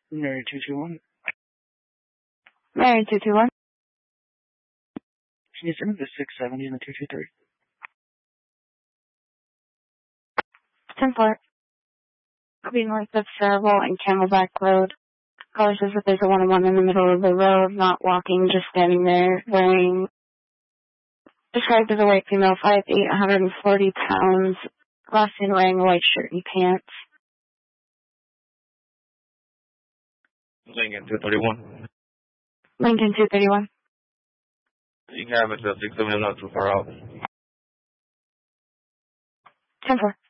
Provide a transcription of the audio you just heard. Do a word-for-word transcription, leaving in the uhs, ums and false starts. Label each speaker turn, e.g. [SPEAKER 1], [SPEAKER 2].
[SPEAKER 1] Mary two two one.
[SPEAKER 2] Mary two two one.
[SPEAKER 1] Can you send me the six seventy and the two two three?
[SPEAKER 2] ten four. Being north of Cerebral and Camelback Road. Caller says that there's a one-on-one in the middle of the road, not walking, just standing there, wearing, described as a white female, five eight, one hundred forty pounds, last seen wearing a white shirt and pants.
[SPEAKER 3] Lincoln two thirty-one.
[SPEAKER 2] Lincoln two thirty-one.
[SPEAKER 3] You can have it till six seventy, not too far out.
[SPEAKER 2] ten four.